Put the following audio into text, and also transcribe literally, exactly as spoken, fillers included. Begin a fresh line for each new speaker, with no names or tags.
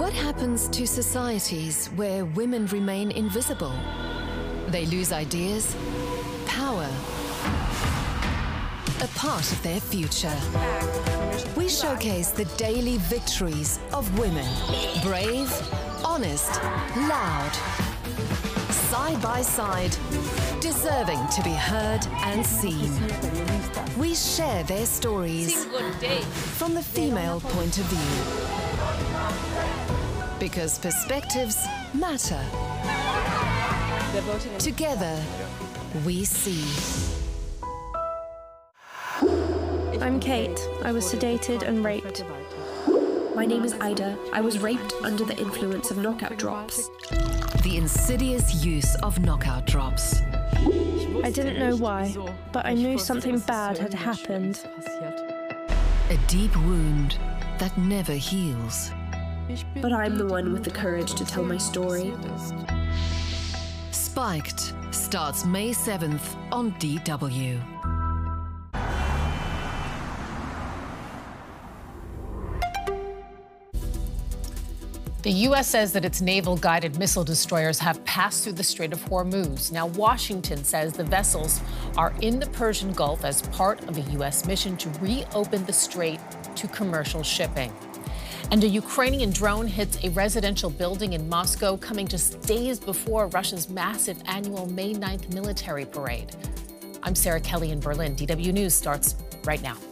What happens to societies where women remain invisible? They lose ideas, power, a part of their future. We showcase the daily victories of women. Brave, honest, loud. Side by side, deserving to be heard and seen. We share their stories from the female point of view. Because perspectives matter. Together, we see.
I'm Kate. I was sedated and raped.
My name is Ida. I was raped under the influence of knockout drops.
The insidious use of knockout drops.
I didn't know why, but I knew something bad had happened.
A deep wound that never heals.
But I'm the one with the courage to tell my story.
Spiked starts May seventh on D W.
The U S says that its naval-guided missile destroyers have passed through the Strait of Hormuz. Now, Washington says the vessels are in the Persian Gulf as part of a U S mission to reopen the strait to commercial shipping. And a Ukrainian drone hits a residential building in Moscow, coming just days before Russia's massive annual May ninth military parade. I'm Sarah Kelly in Berlin. D W News starts right now.